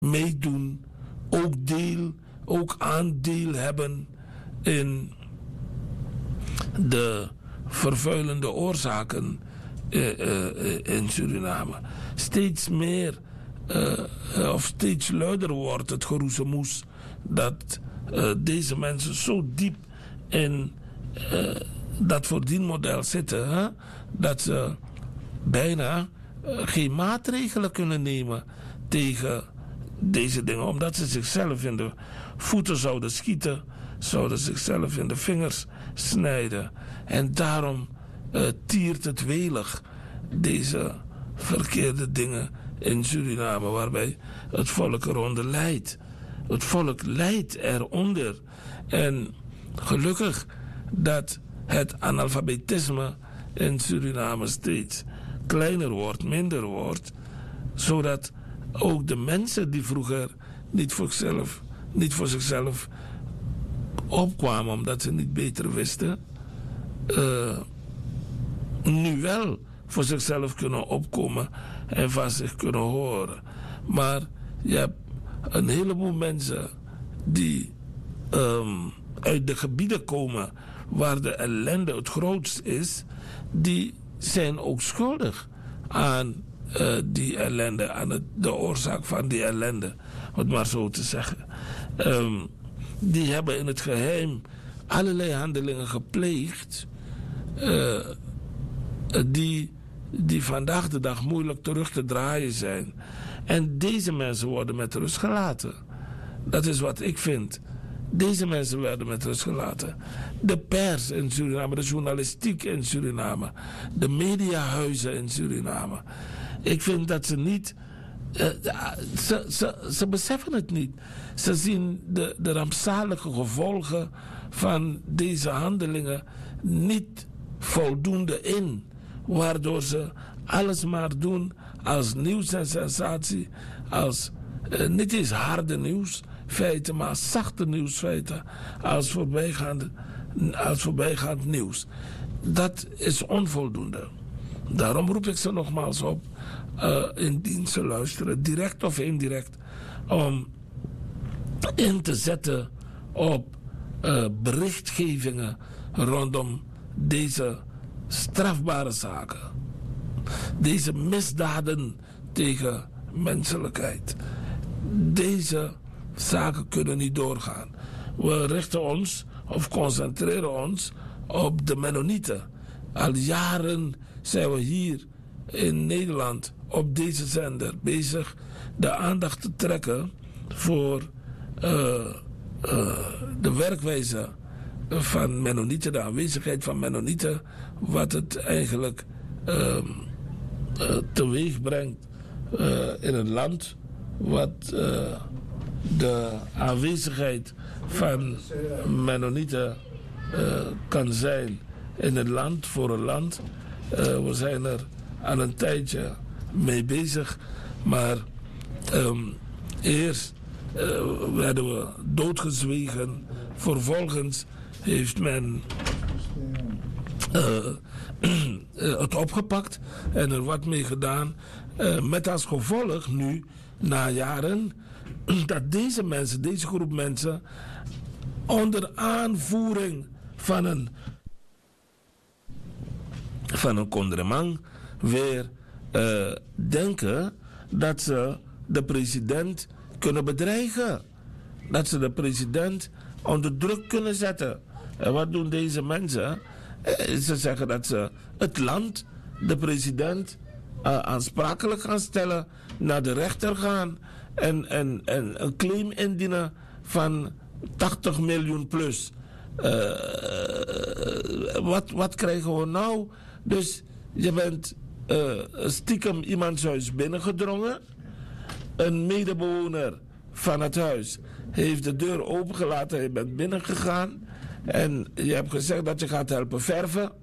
meedoen, ook aandeel hebben in de vervuilende oorzaken in Suriname. Steeds meer of steeds luider wordt het geroezemoes dat deze mensen zo diep in dat verdienmodel zitten, hè, dat ze bijna geen maatregelen kunnen nemen tegen deze dingen, omdat ze zichzelf in de voeten zouden schieten, zouden zichzelf in de vingers snijden. En daarom tiert het welig, deze verkeerde dingen in Suriname, waarbij het volk eronder lijdt. Het volk lijdt eronder. En gelukkig dat het analfabetisme in Suriname steeds kleiner wordt, minder wordt, zodat ook de mensen die vroeger niet voor zichzelf opkwamen omdat ze niet beter wisten, nu wel voor zichzelf kunnen opkomen en van zich kunnen horen. Maar je hebt een heleboel mensen die uit de gebieden komen waar de ellende het grootst is, die zijn ook schuldig aan die ellende, aan de oorzaak van die ellende, om het maar zo te zeggen. Die hebben in het geheim allerlei handelingen gepleegd die vandaag de dag moeilijk terug te draaien zijn. En deze mensen worden met rust gelaten. Dat is wat ik vind. Deze mensen werden met rust gelaten. De pers in Suriname, de journalistiek in Suriname, de mediahuizen in Suriname. Ik vind dat ze niet... Ze beseffen het niet. Ze zien de rampzalige gevolgen van deze handelingen niet voldoende in. Waardoor ze alles maar doen als nieuws en sensatie, als niet eens harde nieuwsfeiten, maar zachte nieuwsfeiten, als voorbijgaand nieuws. Dat is onvoldoende. Daarom roep ik ze nogmaals op, indien ze luisteren, direct of indirect, om in te zetten op berichtgevingen rondom deze strafbare zaken. Deze misdaden tegen menselijkheid. Deze zaken kunnen niet doorgaan. We richten ons of concentreren ons op de Mennonieten. Al jaren zijn we hier in Nederland op deze zender bezig de aandacht te trekken voor de werkwijze van Mennonieten, de aanwezigheid van Mennonieten, wat het eigenlijk teweeg brengt in het land, wat de aanwezigheid van Mennonieten kan zijn in het land, voor een land. We zijn er al een tijdje mee bezig, maar eerst werden we doodgezwegen. Vervolgens heeft men het opgepakt en er wat mee gedaan. Met als gevolg nu, na jaren, dat deze mensen, deze groep mensen, onder aanvoering van een Kondremang weer denken dat ze de president kunnen bedreigen. Dat ze de president onder druk kunnen zetten. En wat doen deze mensen? Ze zeggen dat ze het land, de president, aansprakelijk gaan stellen, naar de rechter gaan en een claim indienen van 80 miljoen plus. Wat krijgen we nou? Dus je bent stiekem iemands huis binnengedrongen. Een medebewoner van het huis heeft de deur opengelaten. Je bent binnengegaan. En je hebt gezegd dat je gaat helpen verven.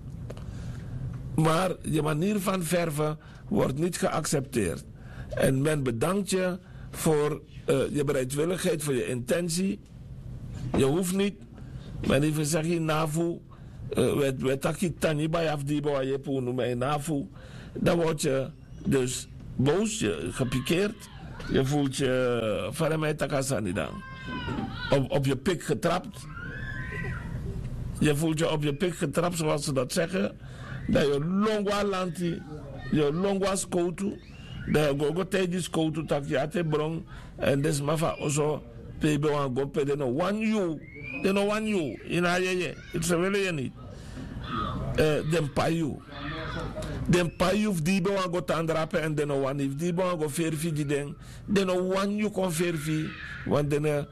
Maar je manier van verven wordt niet geaccepteerd. En men bedankt je voor je bereidwilligheid, voor je intentie. Je hoeft niet. Men heeft gezegd, je NAVO. We taki tani bij afdibo je noemen NAVO. Dan word je dus boos, gepikeerd. Je voelt je van mij takasani dan. Op je pik getrapt. Je voelt je op je pik getrapt, zoals ze dat zeggen. Dat je longwa lanti, je longwa skoutu. Dat je gogo tijdens skoutu tak je ate brong. En des mafa ozo pebe wan go pe de no one you. De no one you. Ina ye. Het willen je niet. Den payu. Den payu die be wan go tandrapen en den no one if die be wan go verfi die den. Den no one you kon verfi. Want den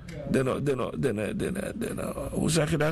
hoe zeg je dat?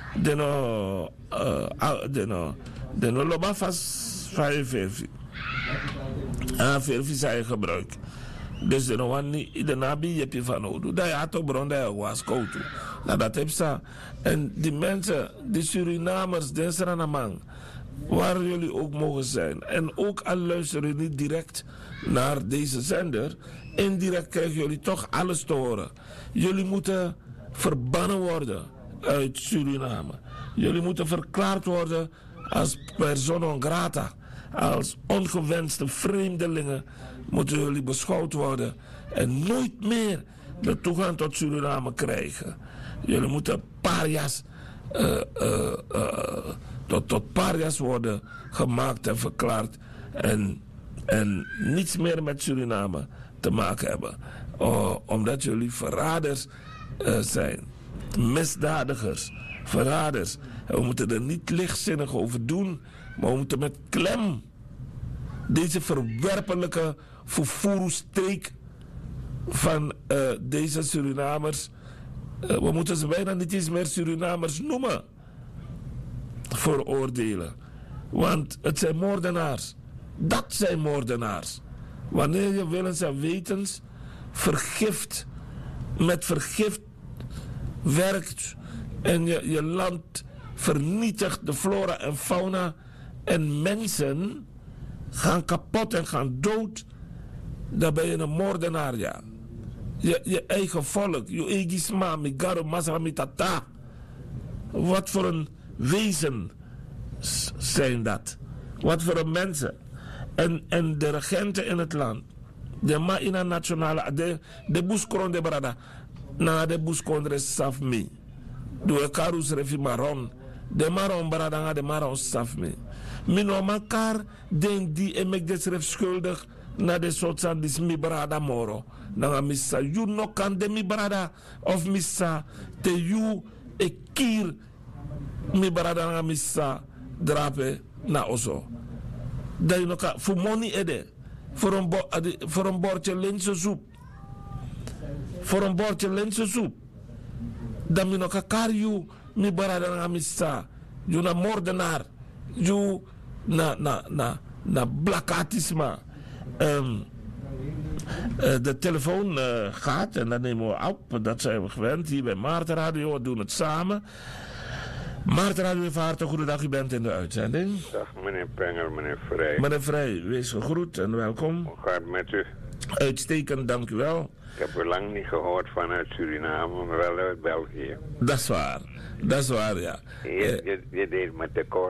Den no loba vast van je verfi. Verfi zijn gebruik. Dus de one de nabi heb je van nodig. Dat je had ook bron dat je was koud. Dat heb je. En die mensen, die Surinamers, de Surinamang, waar jullie ook mogen zijn. En ook al luisteren jullie niet direct naar deze zender. Indirect krijgen jullie toch alles te horen. Jullie moeten verbannen worden uit Suriname. Jullie moeten verklaard worden als persona non grata. Als ongewenste vreemdelingen moeten jullie beschouwd worden. En nooit meer de toegang tot Suriname krijgen. Jullie moeten parias tot parias worden gemaakt en verklaard. En niets meer met Suriname te maken hebben. Omdat jullie verraders zijn. Misdadigers. Verraders. En we moeten er niet lichtzinnig over doen. Maar we moeten met klem deze verwerpelijke fufuru-streek van deze Surinamers. We moeten ze bijna niet eens meer Surinamers noemen. Veroordelen. Want het zijn moordenaars. Dat zijn moordenaars. Wanneer je willens en wetens met vergift werkt en je land vernietigt, de flora en fauna en mensen gaan kapot en gaan dood, dan ben je een moordenaar, ja. Je eigen volk, je eigen sma, migaro, masrami, tata. Wat voor een wezen zijn dat? Wat voor een mensen? En de regenten in het land, de maïna nationale, de buskron de brada, na de buskron de saf me. Doe karus refi maron, de maron brada, de maron saf me. Mino makar, den die emek desref schuldig, na de soort dis mi brada moro. Nanga missa, you no kan de mi brada, of missa, te you e kier mi brada nanga missa, drape na ozo. Dat je nog voor money ede. Voor een bordje linzensoep. Voor een bordje linzensoep. Dan je nog karju mi barada na missa. Je na moordenaar. Je na blakatisma. De telefoon gaat en dat nemen we op. Dat zijn we gewend hier bij Maarten Radio. We doen het samen. Maarten Radio van harte, goedendag, u bent in de uitzending. Dag meneer Penger, meneer Vrij. Meneer Vrij, wees gegroet en welkom. Hoe gaat het met u? Uitstekend, dank u wel. Ik heb u lang niet gehoord vanuit Suriname, maar wel uit België. Dat is waar, ja. Je deed me tekort.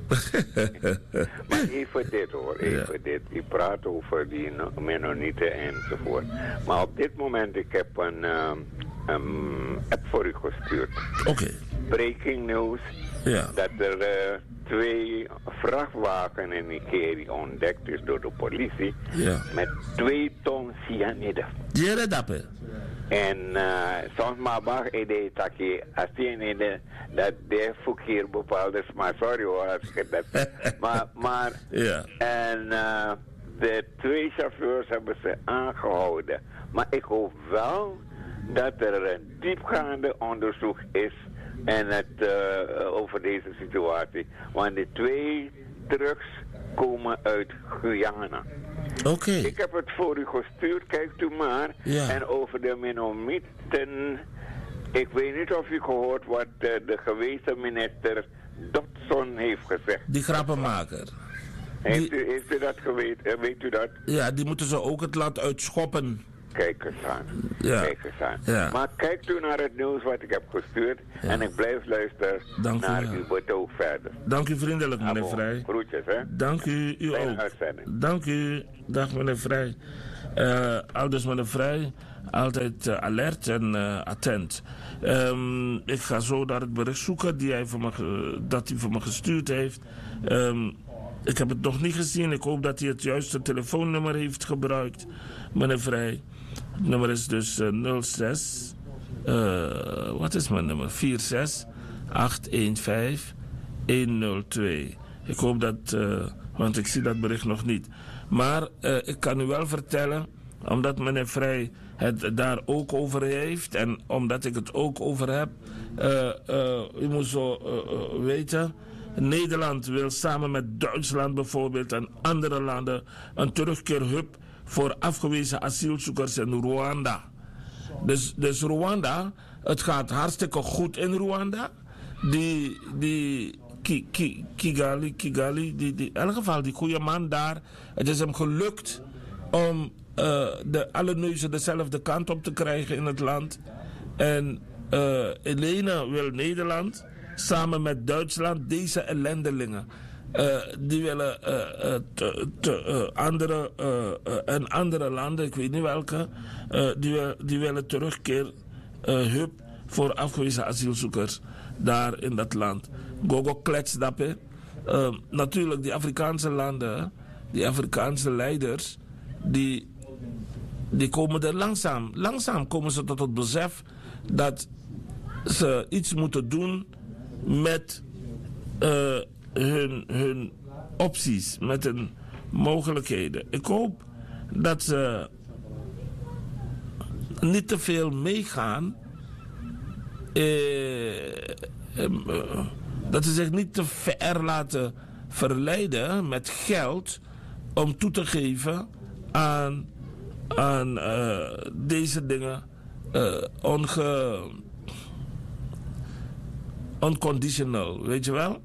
Maar even dit hoor, dit. U praat over die Mennonieten enzovoort. Maar op dit moment, ik heb een app voor u gestuurd. Oké. Breaking news. Ja. Dat er 2 vrachtwagens in Nigeria ontdekt is door de politie. Ja. Met 2 ton cyanide. Ja, dat is. En soms maar mag ik dat je als je dat de verkeer bepaald is, maar sorry hoor als ik dat. maar ja. En de 2 chauffeurs hebben ze aangehouden. Maar ik hoop wel dat er een diepgaande onderzoek is en over deze situatie. Want de 2 trucks komen uit Guyana. Oké. Ik heb het voor u gestuurd, kijkt u maar. Ja. En over de Mennonieten, ik weet niet of u gehoord wat de gewezen minister Dodson heeft gezegd. Die grappenmaker. Heeft u dat geweten? Weet u dat? Ja, die moeten ze ook het land uitschoppen. Kijk eens aan. Ja. Kijk eens aan. Ja. Maar kijkt u naar het nieuws wat ik heb gestuurd. Ja. En ik blijf luisteren naar uw betoog verder. Dank u vriendelijk, meneer Vrij. Groetjes, hè. Dank u, u ook. Uitzending. Dank u. Dag, meneer Vrij. Aldus meneer Vrij, altijd alert en attent. Ik ga zo naar het bericht zoeken dat hij voor me gestuurd heeft. Ik heb het nog niet gezien. Ik hoop dat hij het juiste telefoonnummer heeft gebruikt, meneer Vrij. Het nummer is dus 06... wat is mijn nummer? 46 815 102. Ik hoop dat, want ik zie dat bericht nog niet. Maar ik kan u wel vertellen, omdat meneer Vrij het daar ook over heeft en omdat ik het ook over heb. U moet zo weten, Nederland wil samen met Duitsland bijvoorbeeld en andere landen een terugkeerhub voor afgewezen asielzoekers in Rwanda. Dus Rwanda, het gaat hartstikke goed in Rwanda. Die Kigali, in elk geval die goede man daar. Het is hem gelukt om alle neuzen dezelfde kant op te krijgen in het land. En Helene wil Nederland samen met Duitsland deze ellendelingen. Die willen andere landen, ik weet niet welke, die willen terugkeerhub voor afgewezen asielzoekers daar in dat land. Gogo klets dat, hè. Natuurlijk, die Afrikaanse landen, die Afrikaanse leiders, die komen er langzaam komen ze tot het besef dat ze iets moeten doen met hun opties, met hun mogelijkheden. Ik hoop dat ze niet te veel meegaan, dat ze zich niet te ver laten verleiden met geld om toe te geven aan deze dingen unconditional, weet je wel?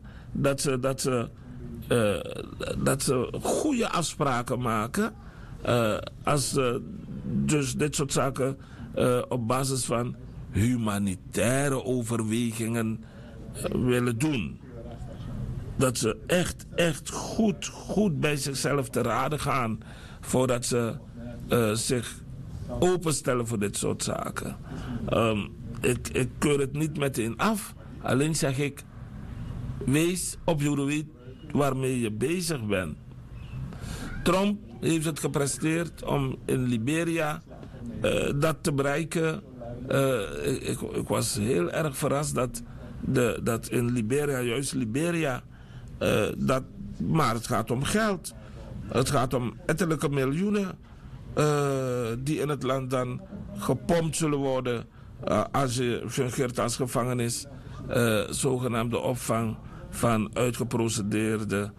Dat ze goede afspraken maken als ze dus dit soort zaken op basis van humanitaire overwegingen willen doen. Dat ze echt goed bij zichzelf te raden gaan voordat ze zich openstellen voor dit soort zaken. Ik keur het niet meteen af, alleen zeg ik, wees op je weet waarmee je bezig bent. Trump heeft het gepresteerd om in Liberia dat te bereiken. Ik was heel erg verrast dat in Liberia, juist Liberia, maar het gaat om geld. Het gaat om ettelijke miljoenen die in het land dan gepompt zullen worden als je fungeert als gevangenis. Zogenaamde opvang van uitgeprocedeerde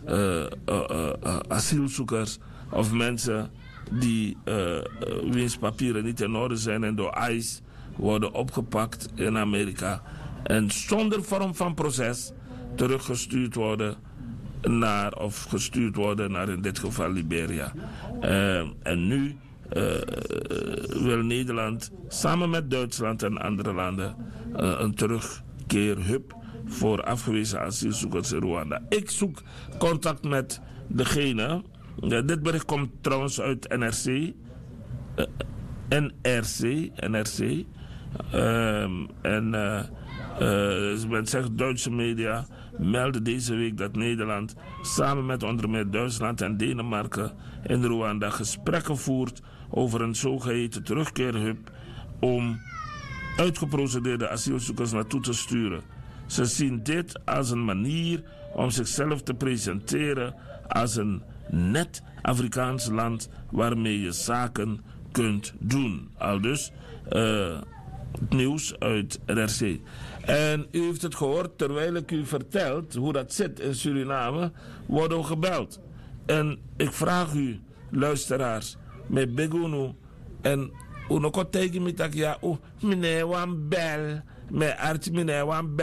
asielzoekers of mensen die wiens papieren niet in orde zijn en door ICE worden opgepakt in Amerika en zonder vorm van proces teruggestuurd worden gestuurd worden naar in dit geval Liberia. En nu wil Nederland samen met Duitsland en andere landen een terugkeerhub voor afgewezen asielzoekers in Rwanda. Ik zoek contact met degene. Dit bericht komt trouwens uit NRC. Men zegt Duitse media melden deze week dat Nederland samen met onder meer Duitsland en Denemarken in Rwanda gesprekken voert over een zogeheten terugkeerhub om uitgeprocedeerde asielzoekers naartoe te sturen. Ze zien dit als een manier om zichzelf te presenteren als een net Afrikaans land waarmee je zaken kunt doen. Aldus het nieuws uit NRC. En u heeft het gehoord, terwijl ik u vertelt hoe dat zit in Suriname, worden we gebeld. En ik vraag u, luisteraars, met Begunu en unoko tegen me tak ja, meneer wan bel, met arts meneer wan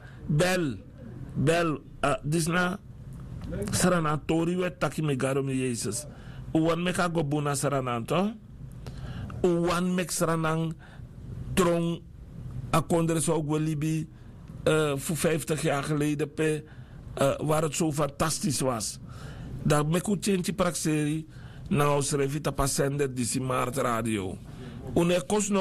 bel, disna saranatori wet taki me garo me Jezus. Uwan me ka go buna sarananto, uwan mek saranang trong akondere zo ook wel Libi voor 50 jaar geleden waar het zo fantastisch was. Dat me ku tjentje praxeri Nou schrijf je op zender die Smart Radio. Une kost